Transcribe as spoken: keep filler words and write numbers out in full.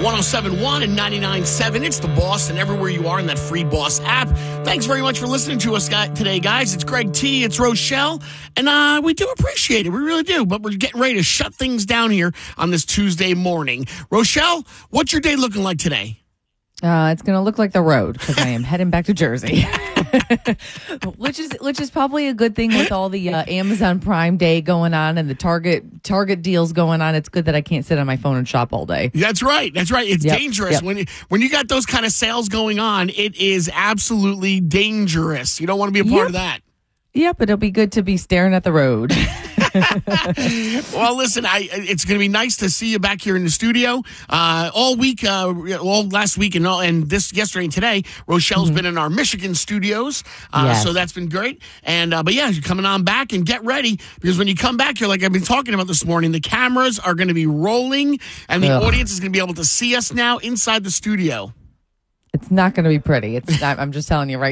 one oh seven point one and ninety-nine point seven. It's The Boss, and everywhere you are in that free Boss app. Thanks very much for listening to us today, guys. It's Greg T. It's Rochelle, and uh, we do appreciate it. We really do, but we're getting ready to shut things down here on this Tuesday morning. Rochelle, what's your day looking like today? Uh, it's going to look like the road because I am heading back to Jersey, which is which is probably a good thing with all the uh, Amazon Prime Day going on and the Target Target deals going on. It's good that I can't sit on my phone and shop all day. That's right. That's right. It's yep. dangerous Yep. when you, when you got those kind of sales going on. It is absolutely dangerous. You don't want to be a part yep. of that. Yep, it'll be good to be staring at the road. Well, listen, I, it's going to be nice to see you back here in the studio. Uh, all week, uh, all last week and all, and this yesterday and today, Rochelle's mm-hmm. been in our Michigan studios. Uh, yes. So that's been great. And, uh, but yeah, you're coming on back and get ready because when you come back here, like I've been talking about this morning, the cameras are going to be rolling and the Ugh. audience is going to be able to see us now inside the studio. It's not going to be pretty. It's not, I'm just telling you right